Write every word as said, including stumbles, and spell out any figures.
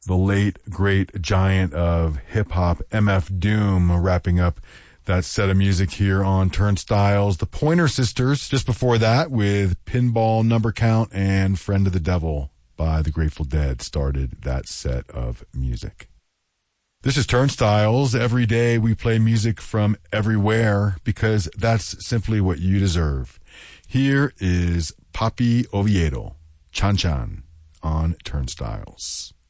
the late, great giant of hip-hop, M F Doom, wrapping up that set of music here on Turnstiles. The Pointer Sisters, just before that, with Pinball Number Count and Friend of the Devil by the Grateful Dead, started that set of music. This is Turnstiles. Every day we play music from everywhere because that's simply what you deserve. Here is Papi Oviedo, Chan Chan, on Turnstiles.